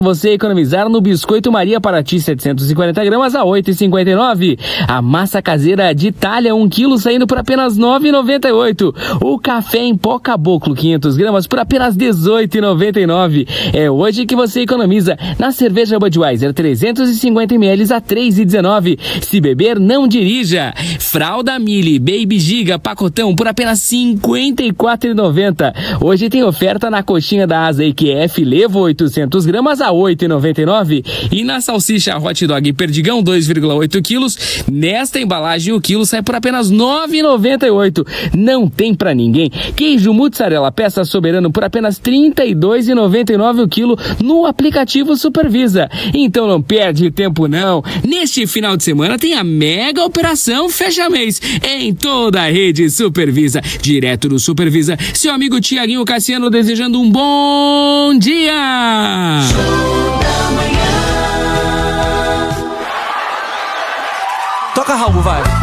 Você economizar no Biscoito Maria Paraty 740 gramas a 8,59. A massa caseira de Itália 1 kg saindo por apenas 9,98. O café em pó Caboclo 500 gramas por apenas 18,99. É hoje que você economiza na cerveja Budweiser 350 ml a 3,19. Se beber, não dirija. Fralda Mili Baby Giga pacotão por apenas 54,90. Hoje tem oferta na coxinha da Asa IQF Levo 800 gramas a 8,99 e na salsicha Hot Dog Perdigão 2,8 quilos, nesta embalagem o quilo sai por apenas 9,98. Não tem pra ninguém. Queijo mussarela peça soberano por apenas 32,99 o quilo no aplicativo Supervisa. Então não perde tempo não. Neste final de semana tem a mega operação fecha mês em toda a rede Supervisa. Direto do Supervisa, seu amigo Tiaguinho Cassiano desejando um bom dia. Toca Raul, vai.